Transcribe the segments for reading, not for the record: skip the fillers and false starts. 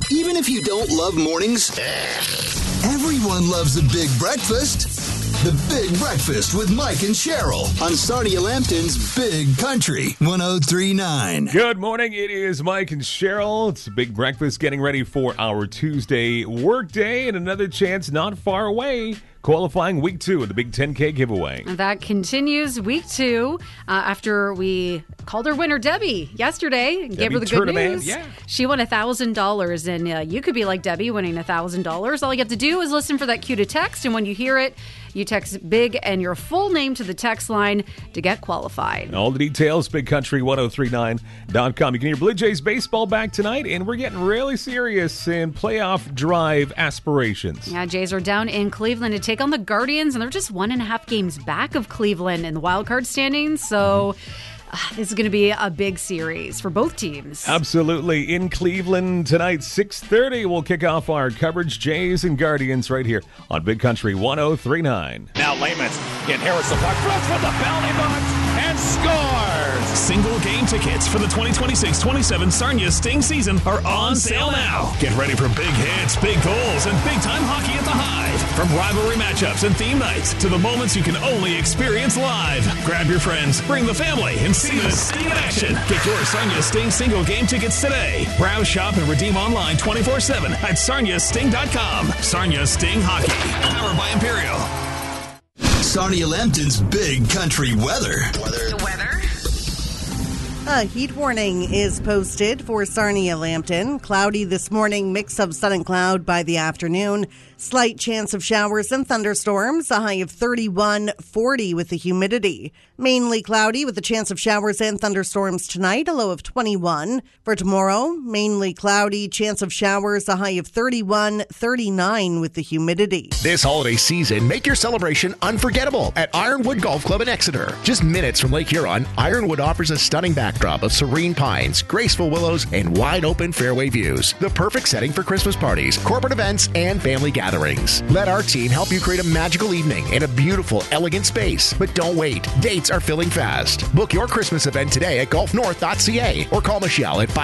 Even if you don't love mornings, everyone loves a big breakfast. The Big Breakfast with Mike and Cheryl on Sarnia Lambton's Big Country 103.9. Good morning. It is Mike and Cheryl. It's a Big Breakfast getting ready for our Tuesday workday and another chance not far away. Qualifying week 2 of the Big 10K giveaway. That continues week 2 after we called her winner, Debbie, yesterday and gave her the good news. Yeah. She won $1,000, and you could be like Debbie winning $1,000. All you have to do is listen for that cue to text, and when you hear it, you text BIG and your full name to the text line to get qualified. All the details, bigcountry1039.com. You can hear Blue Jays baseball back tonight, and we're getting really serious in playoff drive aspirations. Yeah, Jays are down in Cleveland to take on the Guardians, and they're just 1.5 games back of Cleveland in the wild card standings. So this is going to be a big series for both teams. Absolutely. In Cleveland tonight, 6:30, we'll kick off our coverage. Jays and Guardians right here on Big Country 103.9. Now Layman's inherits the puck, throws with the belly box, and scores! Single game tickets for the 2026-27 Sarnia Sting season are on sale now. Get ready for big hits, big goals, and big-time hockey at the Hive. From rivalry matchups and theme nights to the moments you can only experience live. Grab your friends, bring the family, and see the Sting in action. Get your Sarnia Sting single game tickets today. Browse, shop, and redeem online 24/7 at sarniasting.com. Sarnia Sting Hockey. Powered by Imperial. Sarnia Lambton's Big Country weather. The weather? A heat warning is posted for Sarnia Lambton. Cloudy this morning, mix of sun and cloud by the afternoon. Slight chance of showers and thunderstorms, a high of 31-40 with the humidity. Mainly cloudy with a chance of showers and thunderstorms tonight, a low of 21. For tomorrow, mainly cloudy, chance of showers, a high of 31-39 with the humidity. This holiday season, make your celebration unforgettable at Ironwood Golf Club in Exeter. Just minutes from Lake Huron, Ironwood offers a stunning backdrop of serene pines, graceful willows, and wide-open fairway views. The perfect setting for Christmas parties, corporate events, and family gatherings. Let our team help you create a magical evening in a beautiful, elegant space. But don't wait. Dates are filling fast. Book your Christmas event today at golfnorth.ca or call Michelle at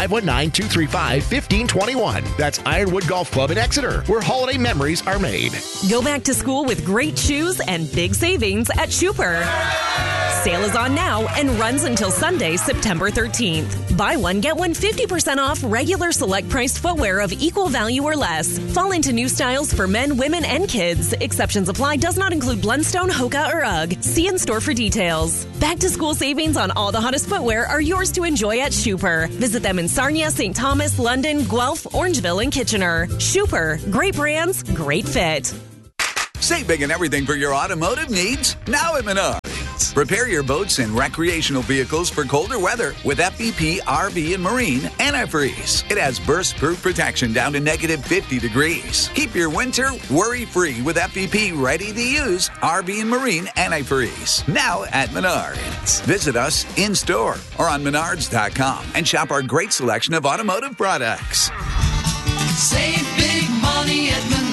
519-235-1521. That's Ironwood Golf Club in Exeter, where holiday memories are made. Go back to school with great shoes and big savings at Schuper. Sale is on now and runs until Sunday, September 13th. Buy one, get one 50% off regular select priced footwear of equal value or less. Fall into new styles for men, women, and kids. Exceptions apply. Does not include Blundstone, Hoka, or UGG. See in store for details. Back to school savings on all the hottest footwear are yours to enjoy at Schuper. Visit them in Sarnia, St. Thomas, London, Guelph, Orangeville, and Kitchener. Schuper. Great brands, great fit. Save big and everything for your automotive needs now at Menards. Prepare your boats and recreational vehicles for colder weather with FVP RV and Marine Antifreeze. It has burst-proof protection down to negative 50 degrees. Keep your winter worry-free with FVP ready-to-use RV and Marine Antifreeze. Now at Menards. Visit us in-store or on Menards.com and shop our great selection of automotive products. Save big money at Menards.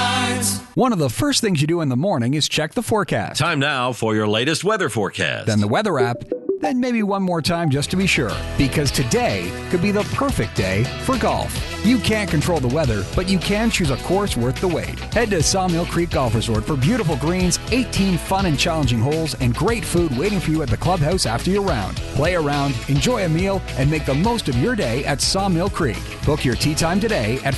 One of the first things you do in the morning is check the forecast. Time now for your latest weather forecast. Then the weather app, then maybe one more time just to be sure. Because today could be the perfect day for golf. You can't control the weather, but you can choose a course worth the wait. Head to Sawmill Creek Golf Resort for beautiful greens, 18 fun and challenging holes, and great food waiting for you at the clubhouse after your round. Play around, enjoy a meal, and make the most of your day at Sawmill Creek. Book your tee time today at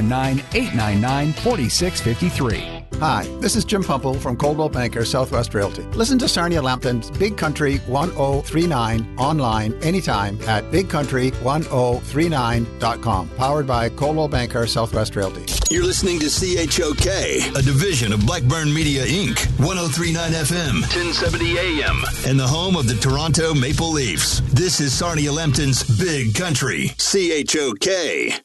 519-899-4653. Hi, this is Jim Pumple from Coldwell Banker Southwest Realty. Listen to Sarnia Lambton's Big Country 1039 online anytime at bigcountry1039.com. Powered by Coldwell Banker Southwest Realty. You're listening to CHOK, a division of Blackburn Media Inc., 103.9 FM, 1070 AM, and the home of the Toronto Maple Leafs. This is Sarnia Lambton's Big Country, CHOK.